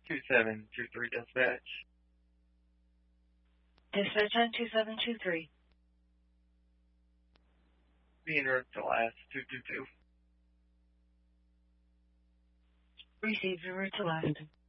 2723 dispatch. Dispatch on 2723. Being routed to last 222. Received and route to last.